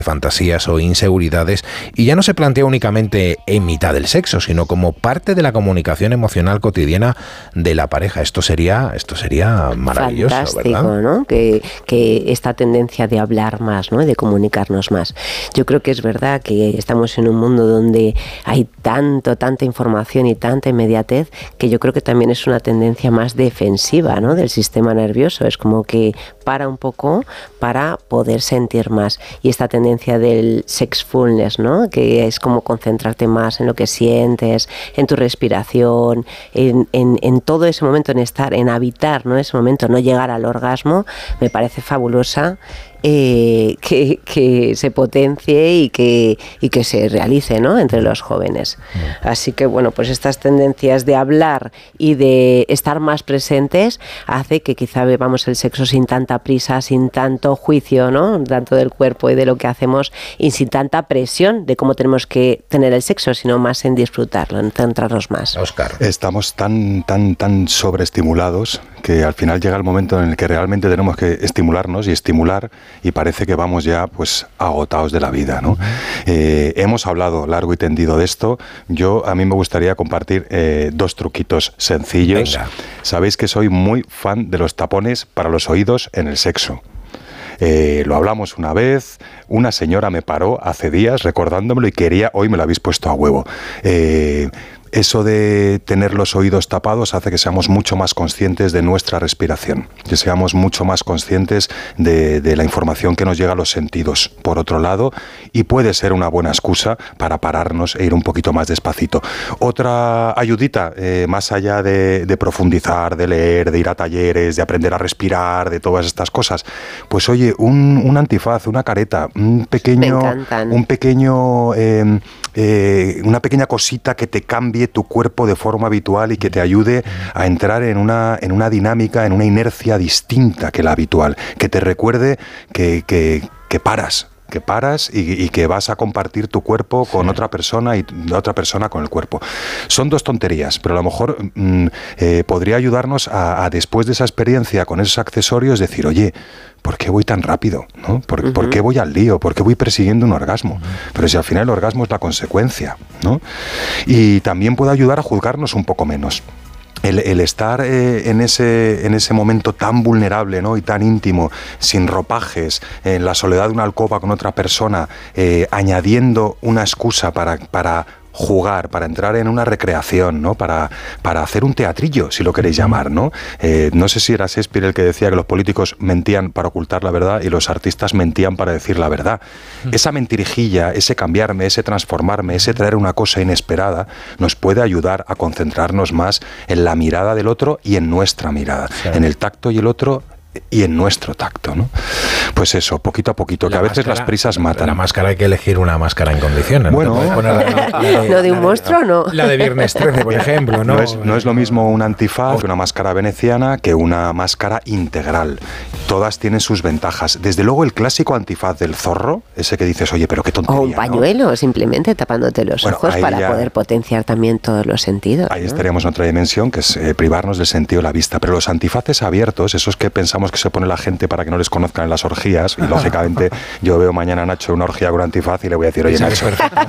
fantasías o inseguridades, y ya no se plantea únicamente en mitad del sexo, sino como parte de la comunicación emocional cotidiana de la pareja. Esto sería maravilloso, fantástico, ¿verdad? ¿no? Que esta tendencia de hablar más, ¿no? De comunicarnos más. Yo creo que es verdad que estamos en un mundo donde hay tanta información y tanta inmediatez, que yo creo que también es una tendencia más defensiva, ¿no? Del sistema nervioso. Es como que para un poco para poder sentir más. Y esta tendencia del sexfulness, ¿no? Que es como concentrarte más en lo que sientes, en tu respiración, en todo ese momento, en habitar, ¿no? Ese momento, no llegar al orgasmo, me parece fabulosa. Que se potencie y que se realice, ¿no? Entre los jóvenes. Así que bueno, pues estas tendencias de hablar y de estar más presentes hace que quizá vivamos el sexo sin tanta prisa, sin tanto juicio, ¿no? Tanto del cuerpo y de lo que hacemos, y sin tanta presión de cómo tenemos que tener el sexo, sino más en disfrutarlo, en centrarnos más. Óscar. Estamos tan sobreestimulados que al final llega el momento en el que realmente tenemos que estimularnos y estimular, y parece que vamos ya pues agotados de la vida, ¿no? Hemos hablado largo y tendido de esto. A mí me gustaría compartir 2 truquitos sencillos. Venga. Sabéis que soy muy fan de los tapones para los oídos en el sexo. Lo hablamos una vez, una señora me paró hace días recordándomelo y hoy me lo habéis puesto a huevo. Eso de tener los oídos tapados hace que seamos mucho más conscientes de nuestra respiración, que seamos mucho más conscientes de la información que nos llega a los sentidos, por otro lado, y puede ser una buena excusa para pararnos e ir un poquito más despacito. Otra ayudita, más allá de profundizar, de leer, de ir a talleres, de aprender a respirar, de todas estas cosas, pues oye, un antifaz, una careta, una pequeña cosita que te cambie tu cuerpo de forma habitual y que te ayude a entrar en una dinámica, en una inercia distinta que la habitual, que te recuerde que paras y que vas a compartir tu cuerpo con otra persona y la otra persona con el cuerpo. Son 2 tonterías, pero a lo mejor podría ayudarnos a después de esa experiencia con esos accesorios decir, oye, ¿por qué voy tan rápido? ¿No? ¿Por qué voy al lío? ¿Por qué voy persiguiendo un orgasmo? Pero si al final el orgasmo es la consecuencia, ¿no? Y también puede ayudar a juzgarnos un poco menos. El estar en ese momento tan vulnerable, ¿no? Y tan íntimo, sin ropajes, en la soledad de una alcoba con otra persona, añadiendo una excusa para jugar, para entrar en una recreación, ¿no? Para hacer un teatrillo, si lo queréis llamar, ¿no? No sé si era Shakespeare el que decía que los políticos mentían para ocultar la verdad y los artistas mentían para decir la verdad. Esa mentirijilla, ese cambiarme, ese transformarme, ese traer una cosa inesperada, nos puede ayudar a concentrarnos más en la mirada del otro y en nuestra mirada, en el tacto y el otro y en nuestro tacto, ¿no? Pues eso, poquito a poquito, que a veces las prisas matan. La máscara hay que elegir una máscara en condiciones. Bueno, ¿no de un monstruo, no? La de Viernes 13, por ejemplo, ¿no? No es lo mismo un antifaz que una máscara veneciana que una máscara integral. Todas tienen sus ventajas. Desde luego el clásico antifaz del zorro, ese que dices, oye, pero qué tontería, o un pañuelo, ¿no? Simplemente tapándote los ojos para poder potenciar también todos los sentidos. Ahí estaríamos en otra dimensión, que es privarnos del sentido de la vista. Pero los antifaces abiertos, esos que pensamos que se pone la gente para que no les conozcan en las orgías, y lógicamente yo veo mañana a Nacho una orgía con antifaz y le voy a decir, oye, Nacho,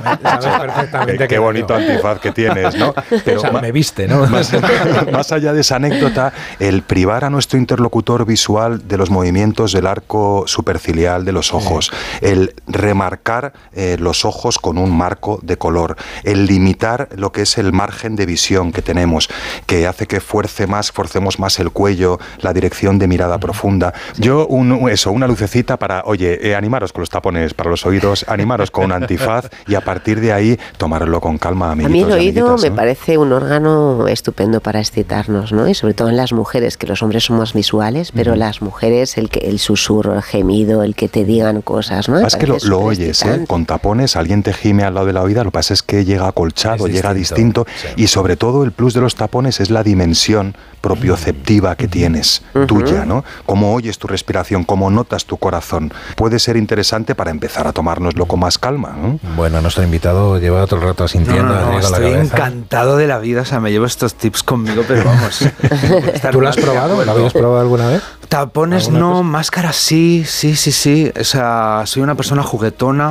qué bonito antifaz que tienes, ¿no? Pero me viste, ¿no? Más allá de esa anécdota, el privar a nuestro interlocutor visual de los movimientos del arco superciliar de los ojos, el remarcar los ojos con un marco de color, el limitar lo que es el margen de visión que tenemos, que hace que forcemos más el cuello, la dirección de mirada profunda. Yo, una lucecita para, oye, animaros con los tapones para los oídos, animaros con un antifaz y a partir de ahí tomarlo con calma, amiguitos. A mí el oído ¿no? me parece un órgano estupendo para excitarnos, ¿no? Y sobre todo en las mujeres, que los hombres somos visuales, pero las mujeres, el susurro, el gemido, el que te digan cosas, ¿no? Es que lo oyes, con tapones, alguien te gime al lado de la oída, lo que pasa es que llega acolchado, llega distinto, y sobre todo el plus de los tapones es la dimensión propioceptiva que tienes, tuya, ¿no? Cómo oyes tu respiración, cómo notas tu corazón. Puede ser interesante para empezar a tomárnoslo con más calma, ¿no? Bueno, nuestro invitado lleva otro rato asintiendo. Estoy encantado de la vida, o sea, me llevo estos tips conmigo, pero vamos. ¿Tú lo has probado? ¿Lo habías probado alguna vez? Tapones no, máscaras sí. O sea, soy una persona juguetona.